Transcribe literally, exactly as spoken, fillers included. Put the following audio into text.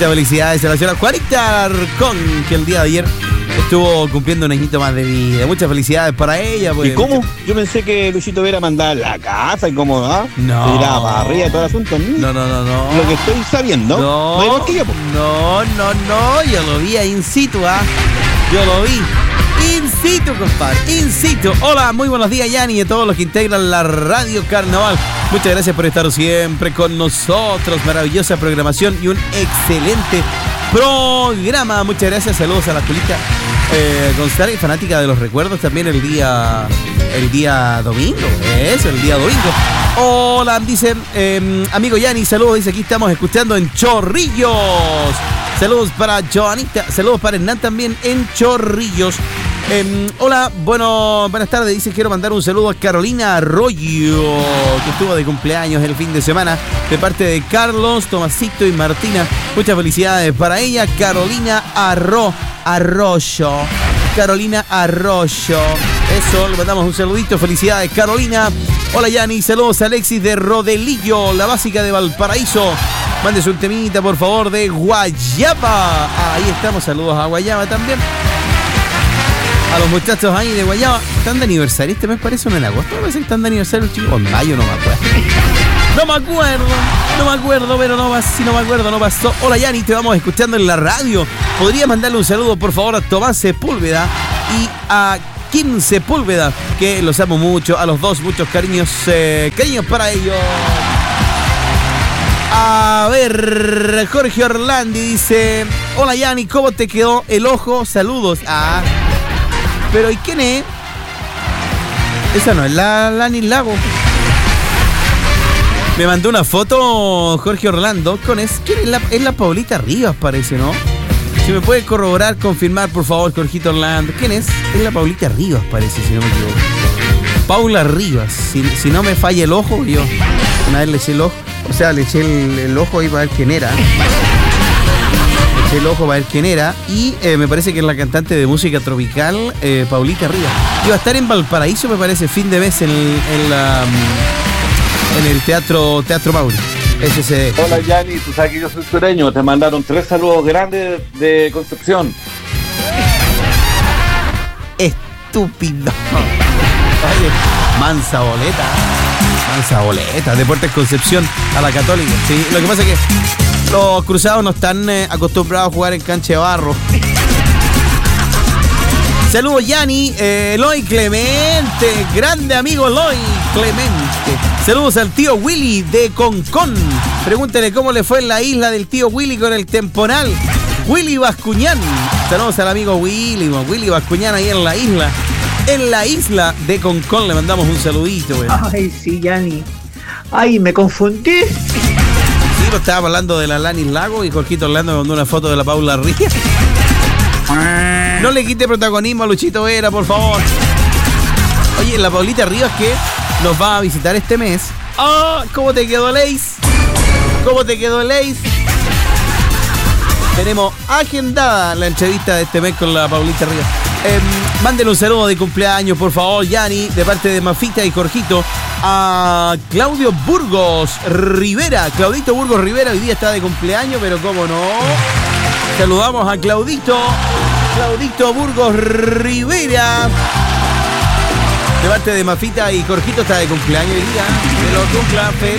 Muchas felicidades a la señora Juanita Arcón, que el día de ayer estuvo cumpliendo un añito más de vida. Muchas felicidades para ella. Pues. ¿Y cómo? Yo pensé que Luchito Vera mandaba la casa y cómo, ¿ah? No. Tiraba para arriba todo el asunto. No, no, no, no. Lo que estoy sabiendo. No, no, igual que yo, pues. no, no, no. Yo lo vi in situ, ¿ah? Yo lo vi. In situ, compadre. In situ. Hola, muy buenos días, Yanni, y a todos los que integran la Radio Carnaval. Muchas gracias por estar siempre con nosotros. Maravillosa programación y un excelente programa. Muchas gracias. Saludos a la Julita eh, González, fanática de los recuerdos también el día el día domingo. Eso, el día domingo. Hola, dice eh, amigo Yanni, saludos. Dice, aquí estamos escuchando en Chorrillos. Saludos para Joanita. Saludos para Hernán también en Chorrillos. Eh, hola, bueno, buenas tardes. Dice, quiero mandar un saludo a Carolina Arroyo, que estuvo de cumpleaños el fin de semana, de parte de Carlos, Tomasito y Martina. Muchas felicidades para ella, Carolina Arro, Arroyo. Carolina Arroyo. Eso, le mandamos un saludito. Felicidades, Carolina. Hola, Yanni. Saludos a Alexis de Rodelillo, la básica de Valparaíso. Mándes un temita, por favor, de Guayaba. Ahí estamos. Saludos a Guayaba también. A los muchachos ahí de Guayaba. ¿Están de aniversario este mes? Parece o no en agosto. Me parece que están de aniversario los chicos. O en mayo, no me acuerdo. No me acuerdo. No me acuerdo, pero no va, si no me acuerdo, no pasó. Hola, Yanni, te vamos escuchando en la radio. ¿Podría mandarle un saludo, por favor, a Tomás Sepúlveda y a Kim Sepúlveda, que los amo mucho? A los dos, muchos cariños, eh, cariños para ellos. A ver, Jorge Orlandi dice, hola, Yanni, ¿cómo te quedó el ojo? Saludos. Ah, pero ¿y quién es? Esa no es la Lani Lago. Me mandó una foto Jorge Orlando con es, ¿quién es la, es la Paulita Rivas, parece, ¿no? Si me puede corroborar, confirmar, por favor, Jorgito Orlando. ¿Quién es? Es la Paulita Rivas, parece, si no me equivoco. Paula Rivas. Si, si no me falla el ojo, yo una vez le eché el ojo. O sea, le eché el, el ojo ahí para ver quién era. Le eché el ojo para ver quién era. Y eh, me parece que es la cantante de música tropical, eh, Paulita Rivas. Iba a estar en Valparaíso, me parece, fin de mes en, en, la, en el Teatro Teatro Mauri. S C D. Hola, Yanni, tú sabes que yo soy sureño. Te mandaron tres saludos grandes de Concepción. Estúpido. Oye, mansa boleta. Mansa boleta. Deportes Concepción a la Católica. Sí, lo que pasa es que los cruzados no están eh, acostumbrados a jugar en cancha de barro. Saludos, Yanni. Eh, Eloy Clemente. Grande amigo Eloy Clemente. Saludos al tío Willy de Concón. Pregúntele cómo le fue en la isla del tío Willy con el temporal. Willy Bascuñán. Saludos al amigo Willy. Willy Bascuñán ahí en la isla. En la isla de Concón le mandamos un saludito, güey. Ay, sí, Yanni. Ay, me confundí. Sí, pues estábamos hablando de la Lanis Lago y Jorgito Orlando me mandó una foto de la Paula Rivas. No le quite protagonismo a Luchito Vera, por favor. Oye, la Paulita Rivas que nos va a visitar este mes. ¡Ah! Oh, ¿cómo te quedó, Leis? ¿Cómo te quedó, Leis? Tenemos agendada la entrevista de este mes con la Paulita Rivas. Eh, mándenle un saludo de cumpleaños, por favor, Yanni, de parte de Mafita y Jorgito, a Claudio Burgos Rivera. Claudito Burgos Rivera hoy día está de cumpleaños, pero cómo no. Saludamos a Claudito. Claudito Burgos Rivera. De parte de Mafita y Jorgito está de cumpleaños hoy día. Que lo cumpla feliz.